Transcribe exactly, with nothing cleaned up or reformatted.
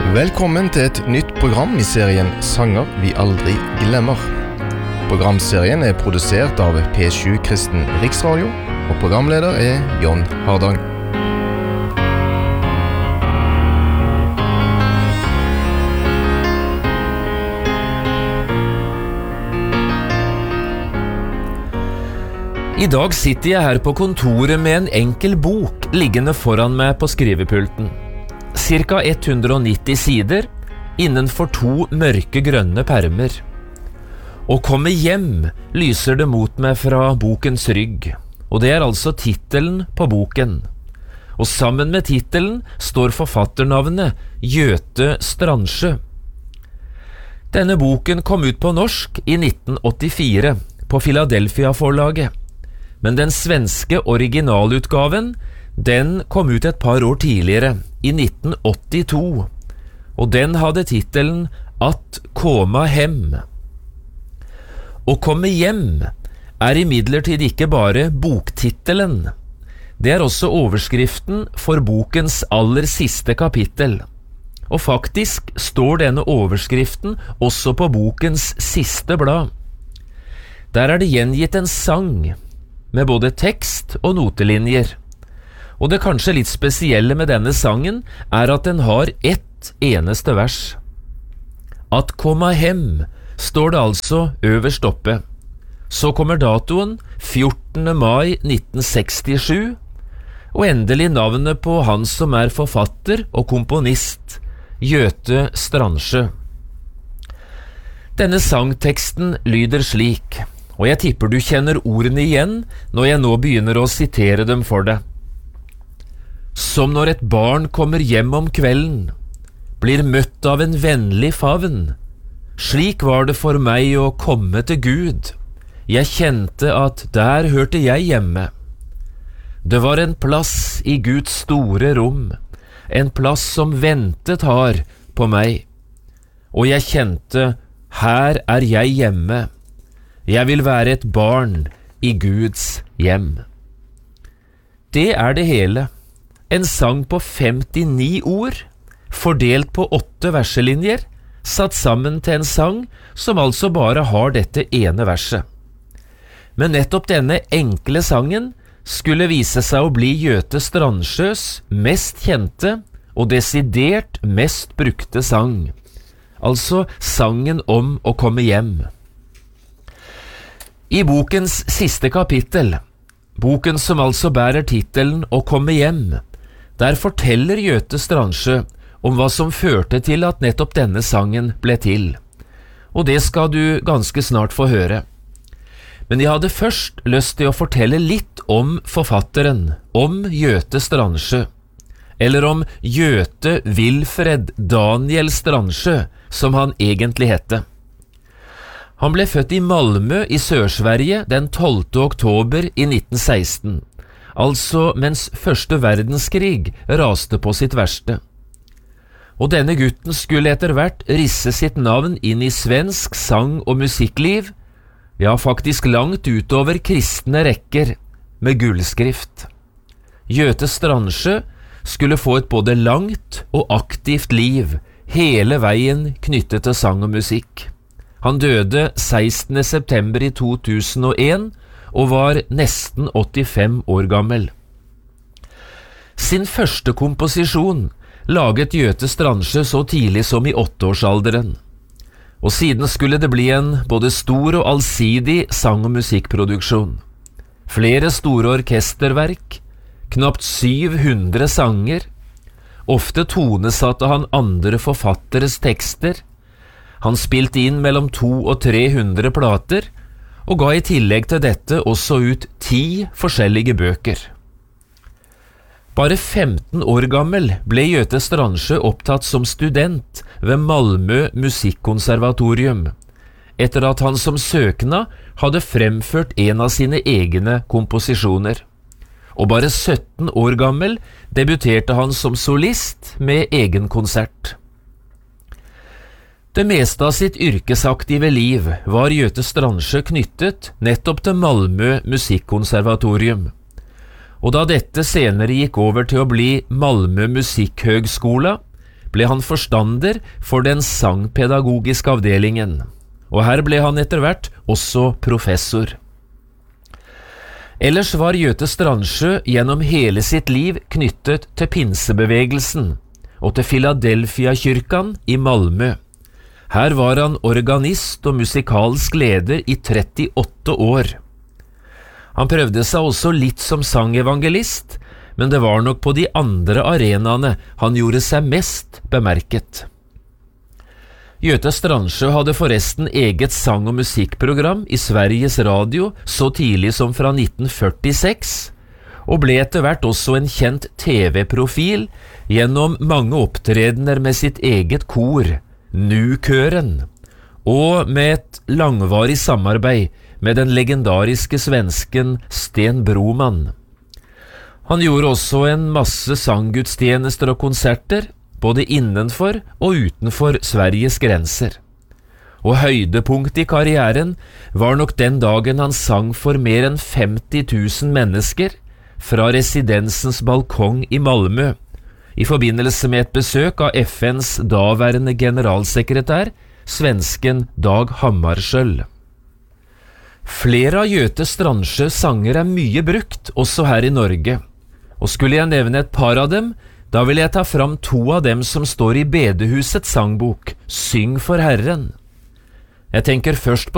Velkommen til et nytt program i serien Sanger vi aldri glemmer. Programserien er produsert av P sju Kristen Riksradio, og programleder er John Hardang. I dag sitter jeg her på kontoret med en enkel bok liggende foran meg på skrivepulten. Cirka hundre og nitti sider innenfor to mørke grønne permer. Å komme hjem lyser det mot meg fra bokens rygg, og det er altså titelen på boken. Og sammen med titelen står forfatternavnet Göte Strandsjø. Denne boken kom ut på norsk i nitten åttifire på Philadelphia-forlaget. Men den svenske originalutgaven, den kom ut et par år tidligere, i nitten åttito, og den hadde titelen Att komma hem. Å komme hjem er imidlertid ikke bare boktitelen. Det er også overskriften for bokens aller siste kapittel. Og faktisk står denne overskriften også på bokens siste blad. Der er det gjengitt en sang, med både tekst og notelinjer. Og det kanskje litt spesielle med denne sangen er at den har ett eneste vers. Att komma hem står det altså øverst oppe. Så kommer datoen fjortende mai nitten sekstisju, og endelig navnet på han som er forfatter og komponist, Göte Strandsjø. Denne sangteksten lyder slik, og jeg tipper du kjenner ordene igjen når jeg nå begynner å sitere dem for deg. Som når et barn kommer hjem om kvelden, blir møtt av en vennlig favn. Slik var det for meg å komme til Gud. Jeg kjente at der hørte jeg hjemme. Det var en plass i Guds store rom, en plass som ventet har på meg. Og jeg kjente, her er jeg hjemme. Jeg vil være et barn i Guds hjem. Det er det hele. En sang på femtini ord, fordelt på åtte verselinjer, satt sammen til en sang som altså bare har dette ene verset. Men nettopp denne enkle sangen skulle vise seg å bli Göte Strandsjøs mest kjente og desidert mest brukte sang. Altså sangen om å komme hjem. I bokens siste kapittel, boken som altså bærer titelen Å komme hjem, der forteller Göte Strandsjø om hva som førte til at nettopp denne sangen ble til. Og det skal du ganske snart få høre. Men jeg hadde først lyst til å fortelle litt om forfatteren, om Göte Strandsjø, eller om Göte Wilfred Daniel Strandsjø, som han egentlig hette. Han ble født i Malmö i Sør-Sverige den tolvte oktober i nitten seksten, altså mens første verdenskrig raste på sitt verste. Og denne gutten skulle etter hvert risse sitt navn inn i svensk sang- og musikkliv, ja faktisk langt utover kristne rekker, med gullskrift. Göte Strandsjø skulle få et både langt og aktivt liv, hele veien knyttet til sang og musikk. Han døde sekstende september i to tusen og en og var nesten åttifem år gammel. Sin første komposisjon laget Göte Strandsjø så tidlig som i åtteårsalderen, og siden skulle det bli en både stor og allsidig sang- og musikkproduksjon. Flere store orkesterverk, knapt syv hundre sanger, ofte tonesatte han andre forfatteres tekster. Han spilte inn mellom to og tre hundre plater, og ga i tillegg til dette også ut ti forskjellige bøker. Bare femten år gammel ble Göte Strandsjø opptatt som student ved Malmö Musikkonservatorium, etter at han som søkna hadde fremført en av sine egne komposisjoner. Og bare sytten år gammel debuterte han som solist med egen konsert. Det meste av sitt yrkesaktive liv var Göte Strandsjø knyttet nettopp til Malmö Musikkonservatorium. Og da dette senere gikk over til å bli Malmö Musikkhøgskola, ble han forstander for den sangpedagogiske avdelingen, og her ble han etter hvert også professor. Ellers var Göte Strandsjø gjennom hele sitt liv knyttet til pinsebevegelsen og til Philadelphia-kyrkan i Malmö. Her var han organist og musikalsk leder i trettiåtte år. Han prøvde seg også litt som sangevangelist, men det var nok på de andre arenaene han gjorde seg mest bemerket. Göte Strandsjø hadde forresten eget sang- og musikkprogram i Sveriges Radio så tidlig som fra nitten førtiseks, og ble etter hvert også en kjent T V-profil gjennom mange opptredener med sitt eget kor, Nu-køren, og med et langvarig samarbeid med den legendariske svensken Sten Broman. Han gjorde også en masse sanggudstjenester og konserter, både innenfor og utenfor Sveriges grenser. Og høydepunktet i karrieren var nok den dagen han sang for mer enn femti tusen mennesker fra residensens balkong i Malmö, i forbindelse med et besøk av F N's daværende generalsekretær, svensken Dag Hammarskjöld. Flere av Göte Strandsjøs sanger er mye brukt, også her i Norge, og skulle jeg nevne et par av dem, da vil jeg ta fram to av dem som står i Bedehusets sangbok, Syng for Herren. Jeg tenker først på